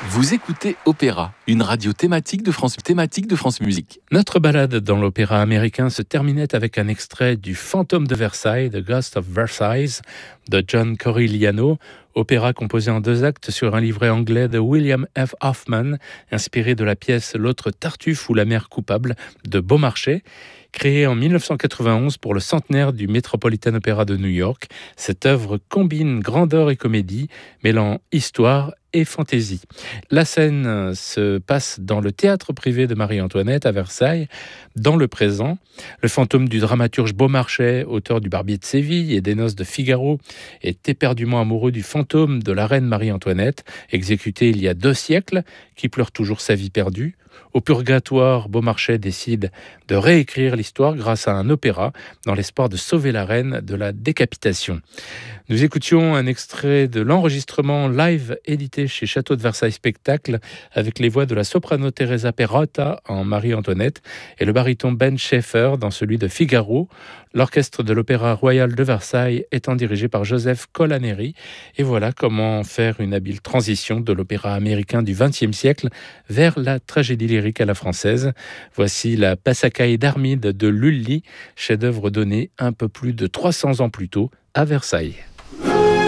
Vous écoutez Opéra, une radio thématique de France Musique. Notre balade dans l'opéra américain se terminait avec un extrait du Fantôme de Versailles, The Ghost of Versailles, de John Corigliano, opéra composé en 2 actes sur un livret anglais de William F. Hoffman, inspiré de la pièce L'autre Tartuffe ou la mère coupable de Beaumarchais. Créé en 1991 pour le centenaire du Metropolitan Opera de New York, cette œuvre combine grandeur et comédie, mêlant histoire et fantaisie. La scène se passe dans le théâtre privé de Marie-Antoinette à Versailles, dans le présent. Le fantôme du dramaturge Beaumarchais, auteur du Barbier de Séville et des Noces de Figaro, est éperdument amoureux du fantôme de la reine Marie-Antoinette, exécutée il y a 2 siècles, qui pleure toujours sa vie perdue. Au purgatoire, Beaumarchais décide de réécrire l'histoire grâce à un opéra, dans l'espoir de sauver la reine de la décapitation. Nous écoutions un extrait de l'enregistrement live édité chez Château de Versailles Spectacle avec les voix de la soprano Teresa Perrotta en Marie-Antoinette et le baryton Ben Schaeffer dans celui de Figaro. L'orchestre de l'Opéra Royal de Versailles étant dirigé par Joseph Colaneri. Et voilà comment faire une habile transition de l'opéra américain du XXe siècle vers la tragédie lyrique à la française. Voici la Passacaille d'Armide de Lully, chef-d'œuvre donné un peu plus de 300 ans plus tôt à Versailles.